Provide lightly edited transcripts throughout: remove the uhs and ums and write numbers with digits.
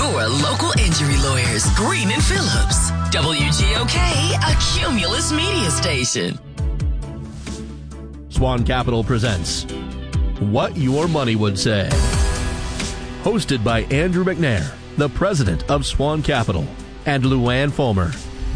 your local injury lawyers, Green and Phillips. WGOK, a Cumulus media station. Swan Capital presents What Your Money Would Say. Hosted by Andrew McNair, the president of Swan Capital, and Luann Fulmer.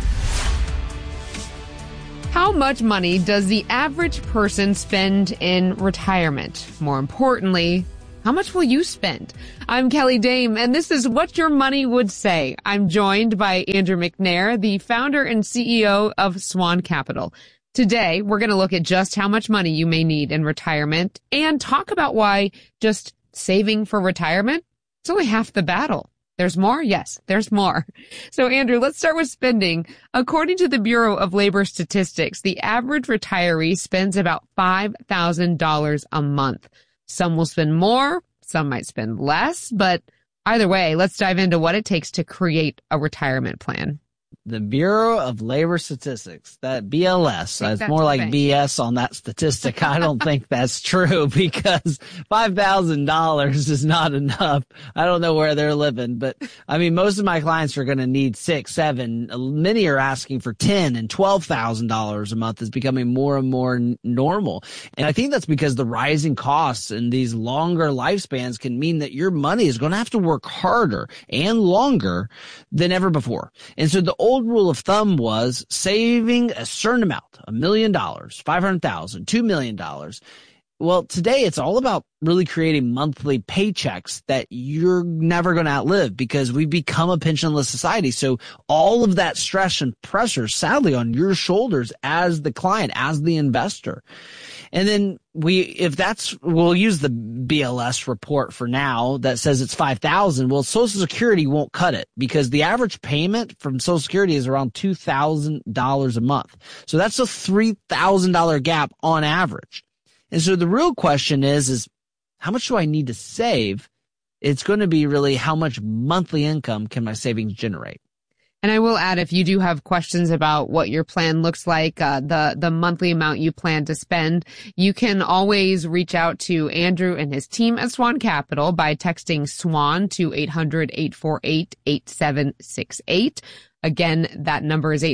How much money does the average person spend in retirement? More importantly, how much will you spend? I'm Kelly Dame, and this is What Your Money Would Say. I'm joined by Andrew McNair, the founder and CEO of Swan Capital. Today, we're going to look at just how much money you may need in retirement and talk about why just saving for retirement is only half the battle. There's more? Yes, there's more. So, Andrew, let's start with spending. According to the Bureau of Labor Statistics, the average retiree spends about $5,000 a month. Some will spend more, some might spend less, but either way, let's dive into what it takes to create a retirement plan. The Bureau of Labor Statistics, that BLS, it's more like BS on that statistic. I don't think that's true because $5,000 is not enough. I don't know where they're living, but I mean, most of my clients are going to need $6,000, $7,000. Many are asking for $10,000 and $12,000 a month. Is becoming more and more normal. And I think that's because the rising costs and these longer lifespans can mean that your money is going to have to work harder and longer than ever before. And so the old rule of thumb was saving a certain amount, $1 million, $500,000, $2 million. Well, today it's all about really creating monthly paychecks that you're never going to outlive because we've become a pensionless society. So all of that stress and pressure, sadly, on your shoulders as the client, as the investor. And then we'll use the BLS report for now that says it's $5,000. Well, Social Security won't cut it because the average payment from Social Security is around $2,000 a month. So that's a $3,000 gap on average. And so the real question is how much do I need to save? It's going to be really how much monthly income can my savings generate? And I will add, if you do have questions about what your plan looks like, the monthly amount you plan to spend, you can always reach out to Andrew and his team at Swan Capital by texting SWAN to 800-848-8768. Again, that number is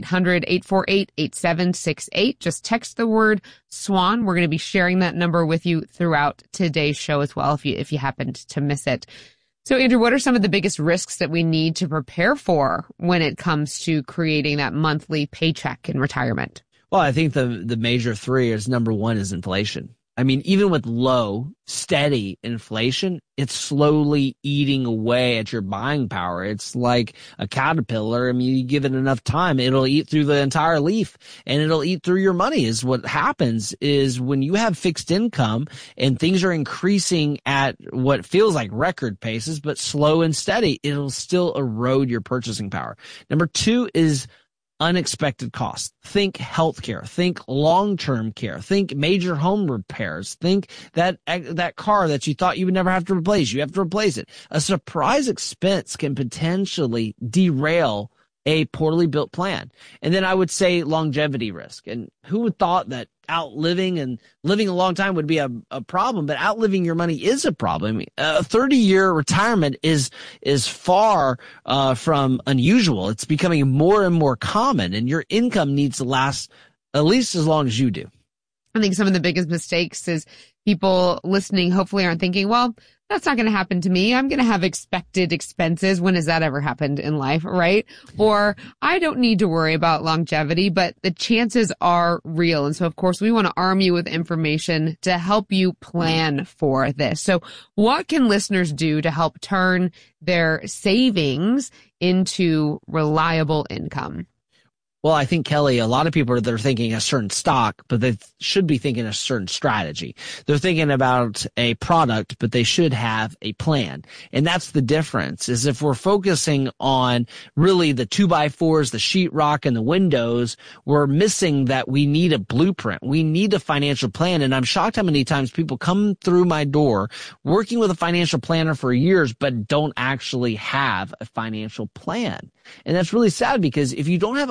800-848-8768. Just text the word SWAN. We're going to be sharing that number with you throughout today's show as well if you happened to miss it. So, Andrew, what are some of the biggest risks that we need to prepare for when it comes to creating that monthly paycheck in retirement? Well, I think the major three is number one is inflation. I mean, even with low, steady inflation, it's slowly eating away at your buying power. It's like a caterpillar. I mean, you give it enough time, it'll eat through the entire leaf and it'll eat through your money. Is what happens is when you have fixed income and things are increasing at what feels like record paces, but slow and steady, it'll still erode your purchasing power. Number two is unexpected costs. Think healthcare, think long-term care, think major home repairs, think that car that you thought you would never have to replace, you have to replace it. A surprise expense can potentially derail a poorly built plan. And then I would say longevity risk. And who would thought that outliving and living a long time would be a problem, but outliving your money is a problem. I mean, a 30-year retirement is far from unusual. It's becoming more and more common, and your income needs to last at least as long as you do. I think some of the biggest mistakes is people listening hopefully aren't thinking, well, that's not going to happen to me. I'm going to have expected expenses. When has that ever happened in life, right? Or I don't need to worry about longevity, but the chances are real. And so, of course, we want to arm you with information to help you plan for this. So what can listeners do to help turn their savings into reliable income? Well, I think, Kelly, a lot of people they're thinking a certain stock, but they should be thinking a certain strategy. They're thinking about a product, but they should have a plan. And that's the difference, is if we're focusing on really the 2x4s, the sheetrock, and the windows, we're missing that we need a blueprint. We need a financial plan. And I'm shocked how many times people come through my door working with a financial planner for years, but don't actually have a financial plan. And that's really sad, because if you don't have a financial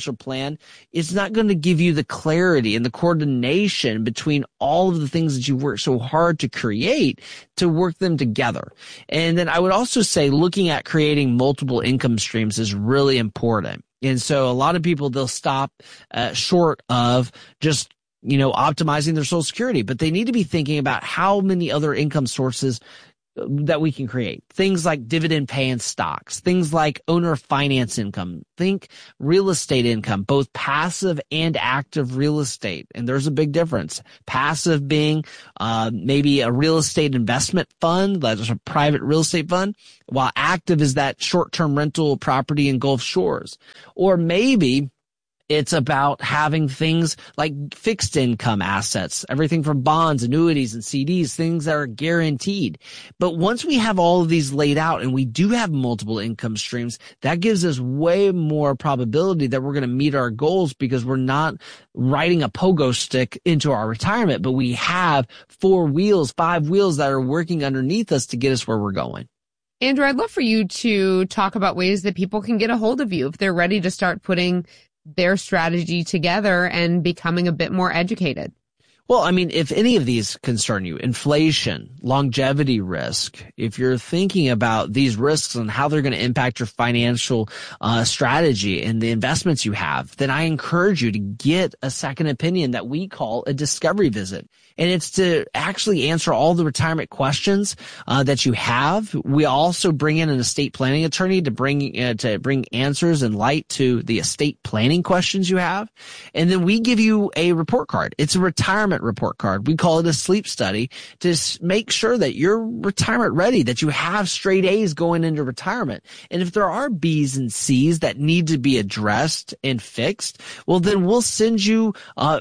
financial plan, it's not going to give you the clarity and the coordination between all of the things that you work so hard to create to work them together. And then I would also say looking at creating multiple income streams is really important. And so a lot of people, they'll stop short of just optimizing their Social Security, but they need to be thinking about how many other income sources that we can create. Things like dividend paying stocks, things like owner finance income, think real estate income, both passive and active real estate. And there's a big difference. Passive being maybe a real estate investment fund, that's a private real estate fund, while active is that short-term rental property in Gulf Shores. Or maybe it's about having things like fixed income assets, everything from bonds, annuities, and CDs, things that are guaranteed. But once we have all of these laid out and we do have multiple income streams, that gives us way more probability that we're going to meet our goals because we're not riding a pogo stick into our retirement, but we have 4 wheels, 5 wheels that are working underneath us to get us where we're going. Andrew, I'd love for you to talk about ways that people can get a hold of you if they're ready to start putting their strategy together and becoming a bit more educated. Well, I mean, if any of these concern you, inflation, longevity risk, if you're thinking about these risks and how they're going to impact your financial strategy and the investments you have, then I encourage you to get a second opinion that we call a discovery visit. And it's to actually answer all the retirement questions that you have. We also bring in an estate planning attorney to bring answers and light to the estate planning questions you have. And then we give you a report card. It's a retirement report card. We call it a sleep study to make sure that you're retirement ready, that you have straight A's going into retirement. And if there are B's and C's that need to be addressed and fixed, well, then we'll send you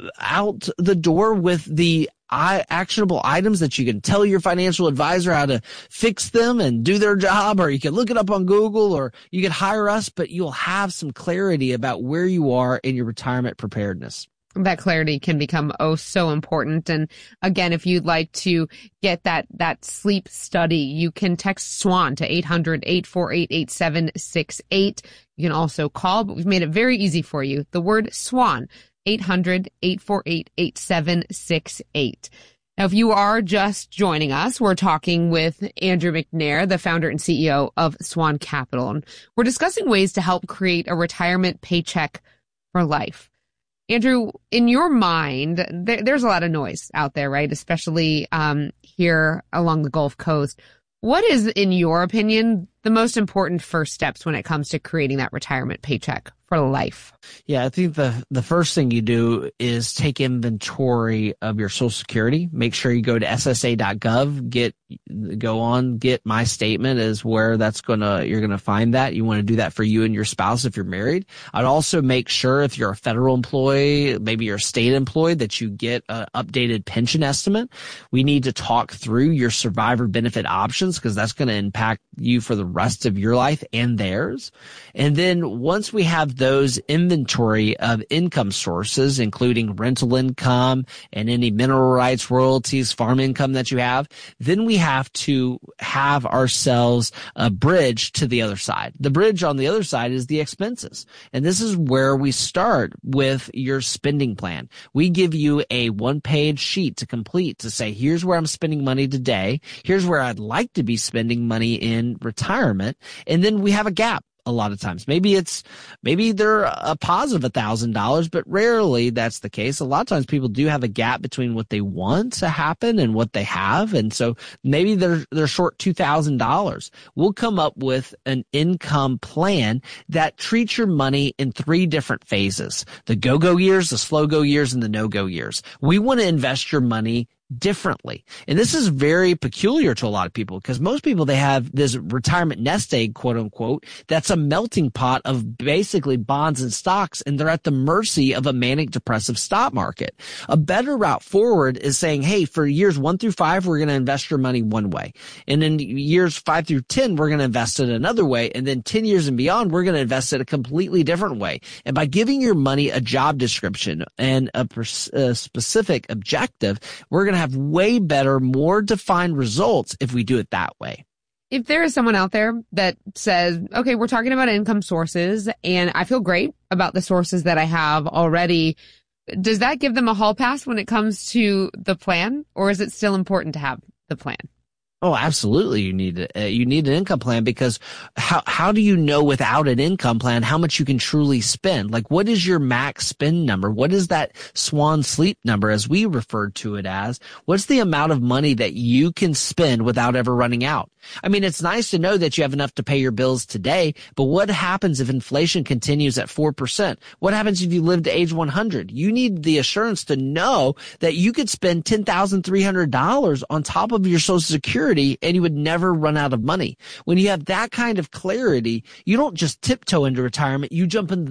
out the door with the actionable items that you can tell your financial advisor how to fix them and do their job, or you can look it up on Google, or you can hire us, but you'll have some clarity about where you are in your retirement preparedness. That clarity can become so important. And again, if you'd like to get that sleep study, you can text SWAN to 800-848-8768. You can also call, but we've made it very easy for you. The word SWAN, 800-848-8768. Now, if you are just joining us, we're talking with Andrew McNair, the founder and CEO of Swan Capital. And we're discussing ways to help create a retirement paycheck for life. Andrew, in your mind, there's a lot of noise out there, right? Especially here along the Gulf Coast. What is, in your opinion, the most important first steps when it comes to creating that retirement paycheck for life? Yeah, I think the first thing you do is take inventory of your Social Security. Make sure you go to ssa.gov, get my statement is where you're gonna find that. You want to do that for you and your spouse if you're married. I'd also make sure if you're a federal employee, maybe you're a state employee, that you get an updated pension estimate. We need to talk through your survivor benefit options because that's going to impact you for the rest of your life and theirs. And then once we have those inventory of income sources, including rental income and any mineral rights, royalties, farm income that you have, then we have to have ourselves a bridge to the other side. The bridge on the other side is the expenses. And this is where we start with your spending plan. We give you a one-page sheet to complete to say, here's where I'm spending money today. Here's where I'd like to be spending money in retirement. And then we have a gap. A lot of times, maybe they're a positive $1,000, but rarely that's the case. A lot of times people do have a gap between what they want to happen and what they have. And so maybe they're short $2,000. We'll come up with an income plan that treats your money in 3 different phases: the go-go years, the slow-go years, and the no-go years. We want to invest your money differently. And this is very peculiar to a lot of people because most people, they have this retirement nest egg, quote unquote, that's a melting pot of basically bonds and stocks, and they're at the mercy of a manic depressive stock market. A better route forward is saying, hey, for years 1 through 5, we're going to invest your money one way. And in years 5 through 10, we're going to invest it another way. And then 10 years and beyond, we're going to invest it a completely different way. And by giving your money a job description and a specific objective, we're going to have way better, more defined results if we do it that way. If there is someone out there that says, okay, we're talking about income sources and I feel great about the sources that I have already, does that give them a hall pass when it comes to the plan, or is it still important to have the plan? Oh, absolutely. You need an income plan, because how do you know without an income plan how much you can truly spend? Like, what is your max spend number? What is that swan sleep number, as we referred to it as? What's the amount of money that you can spend without ever running out? I mean, it's nice to know that you have enough to pay your bills today, but what happens if inflation continues at 4%? What happens if you live to age 100? You need the assurance to know that you could spend $10,300 on top of your Social Security and you would never run out of money. When you have that kind of clarity, you don't just tiptoe into retirement, you jump into